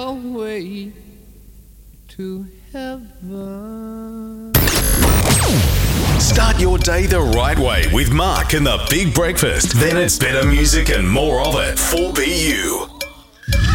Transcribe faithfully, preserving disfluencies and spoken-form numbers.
away to heaven. Start your day the right way with Mark and the Big Breakfast. Then it's better music and more of it. four B U.